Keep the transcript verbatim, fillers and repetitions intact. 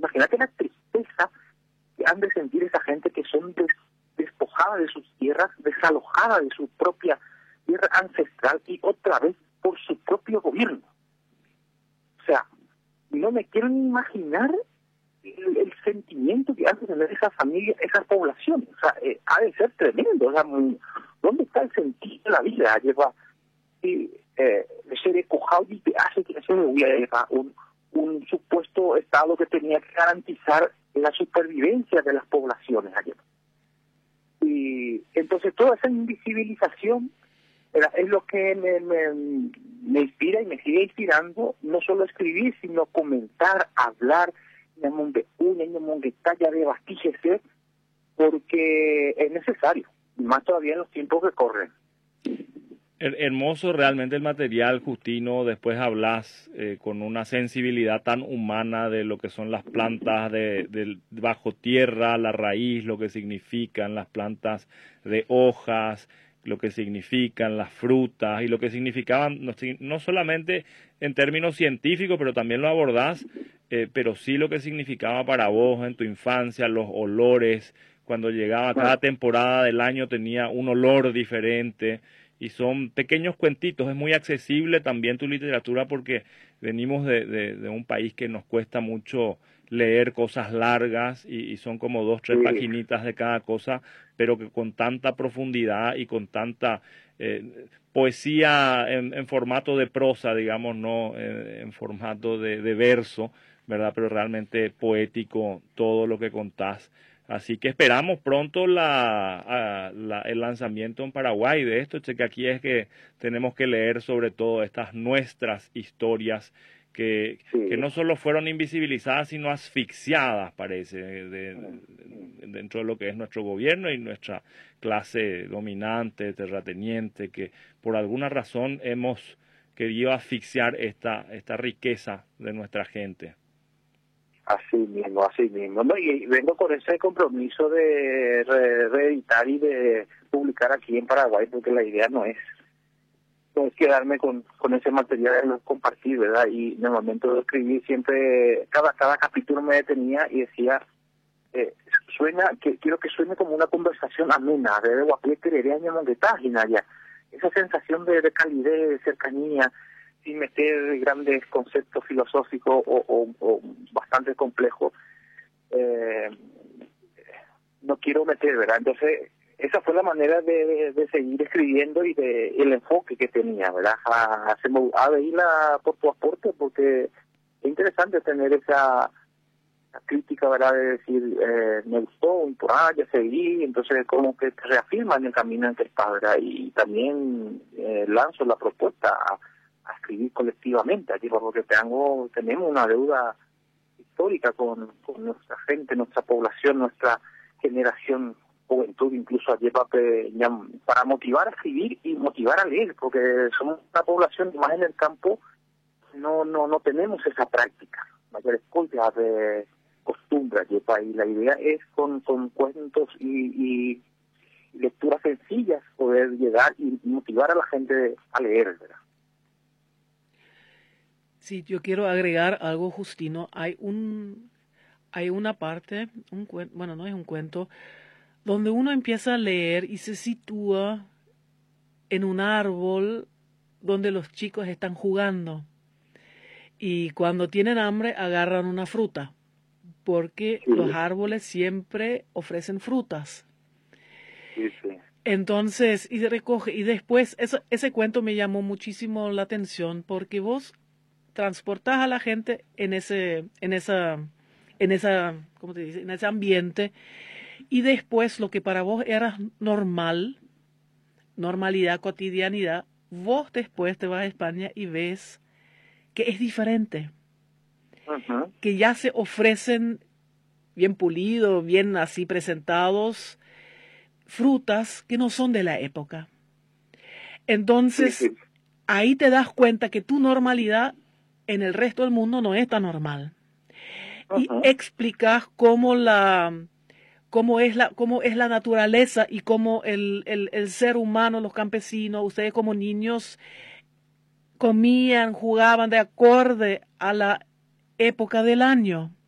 imagínate la tristeza que han de sentir esa gente que son des, despojadas de sus tierras, desalojadas de su propia tierra ancestral y otra vez por su propio gobierno. O sea, no me quiero ni imaginar el, el sentimiento que hace tener esa familia, esas poblaciones. O sea, eh, ha de ser tremendo. O sea, ¿dónde está el sentido de la vida? Lleva eh, ser cojado y te hace que se lleva un, un supuesto Estado que tenía que garantizar la supervivencia de las poblaciones ayer. Y entonces toda esa invisibilización es lo que me, me, me inspira y me sigue inspirando, no solo a escribir, sino comentar, hablar, porque es necesario, más todavía en los tiempos que corren. Hermoso realmente el material, Justino. Después hablas eh, con una sensibilidad tan humana de lo que son las plantas de, de bajo tierra, la raíz, lo que significan las plantas de hojas, lo que significan las frutas y lo que significaban, no, no solamente en términos científicos, pero también lo abordás, eh, pero sí lo que significaba para vos en tu infancia, los olores, cuando llegaba cada temporada del año tenía un olor diferente. Y son pequeños cuentitos, es muy accesible también tu literatura porque venimos de, de, de un país que nos cuesta mucho leer cosas largas y, y son como dos, tres sí. paginitas de cada cosa, pero que con tanta profundidad y con tanta eh, poesía en, en formato de prosa, digamos, no eh, en formato de, de verso, ¿verdad? Pero realmente poético todo lo que contás. Así que esperamos pronto la, la, el lanzamiento en Paraguay de esto, che, que aquí es que tenemos que leer sobre todo estas nuestras historias que, sí. que no solo fueron invisibilizadas, sino asfixiadas, parece, de, de, dentro de lo que es nuestro gobierno y nuestra clase dominante, terrateniente, que por alguna razón hemos querido asfixiar esta, esta riqueza de nuestra gente. Así mismo, así mismo. No, y vengo con ese compromiso de re reeditar y de publicar aquí en Paraguay, porque la idea no es, no es quedarme con, con ese material, no compartir, ¿verdad? Y en el momento de escribir siempre, cada, cada capítulo me detenía y decía, eh, suena, que quiero que suene como una conversación amena, de guapiete, de esa sensación de, de calidez, de cercanía, sin meter grandes conceptos filosóficos o, o, o bastante complejos, eh, no quiero meter, ¿verdad? Entonces, esa fue la manera de, de, de seguir escribiendo y de el enfoque que tenía, ¿verdad? A, a, a veírla por tu aporte, porque es interesante tener esa, esa crítica, ¿verdad? De decir, eh, me gustó, y por allá seguí, entonces como que te reafirma en el camino en que estás, ¿verdad? Y también eh, lanzo la propuesta a a escribir colectivamente aquí, porque tengo, tenemos una deuda histórica con, con nuestra gente, nuestra población, nuestra generación, juventud, incluso ayer para motivar a escribir y motivar a leer, porque somos una población más en el campo, no no no tenemos esa práctica, mayores culpas de costumbre allí, y la idea es con, con cuentos y, y lecturas sencillas poder llegar y motivar a la gente a leer, ¿verdad? Sí, yo quiero agregar algo, Justino. Hay un, hay una parte, un cuento, bueno, no es un cuento, donde uno empieza a leer y se sitúa en un árbol donde los chicos están jugando. Y cuando tienen hambre agarran una fruta, porque sí. los árboles siempre ofrecen frutas. Sí, sí. Entonces, y recoge, y después, eso, ese cuento me llamó muchísimo la atención, porque vos transportás a la gente en ese, en esa, en esa, ¿cómo te dice? En ese ambiente, y después lo que para vos era normal, normalidad, cotidianidad, vos después te vas a España y ves que es diferente, uh-huh. que ya se ofrecen bien pulidos, bien así presentados, frutas que no son de la época. Entonces, sí, sí. ahí te das cuenta que tu normalidad en el resto del mundo no es tan normal. Uh-huh. Y explicas cómo la, cómo es la, cómo es la naturaleza y cómo el, el, el ser humano, los campesinos, ustedes como niños comían, jugaban de acorde a la época del año.